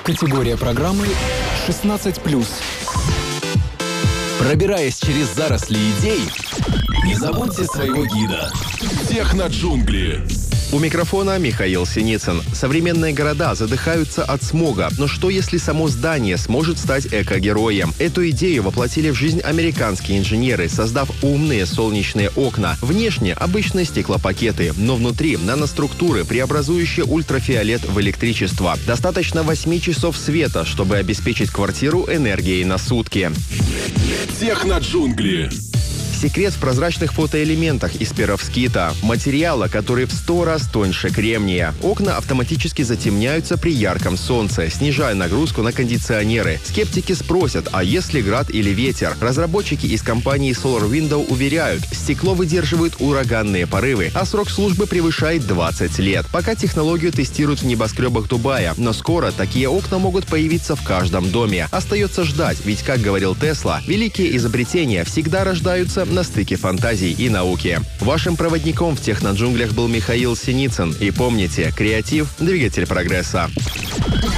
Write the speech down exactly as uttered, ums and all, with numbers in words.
Категория программы шестнадцать плюс. Пробираясь через заросли идей, не забудьте своего гида. Техноджунгли. У микрофона Михаил Синицын. Современные города задыхаются от смога, но что если само здание сможет стать эко-героем? Эту идею воплотили в жизнь американские инженеры, создав умные солнечные окна. Внешне обычные стеклопакеты, но внутри наноструктуры, преобразующие ультрафиолет в электричество. Достаточно восьми часов света, чтобы обеспечить квартиру энергией на сутки. Техноджунгли. Секрет в прозрачных фотоэлементах из перовскита, материала, который в сто раз тоньше кремния. Окна автоматически затемняются при ярком солнце, снижая нагрузку на кондиционеры. Скептики спросят, а если град или ветер? Разработчики из компании Solar Window уверяют, стекло выдерживает ураганные порывы, а срок службы превышает двадцать лет. Пока технологию тестируют в небоскребах Дубая, но скоро такие окна могут появиться в каждом доме. Остается ждать, ведь, как говорил Тесла, великие изобретения всегда рождаются на стыке фантазий и науки. Вашим проводником в техноджунглях был Михаил Синицын. И помните, креатив – двигатель прогресса.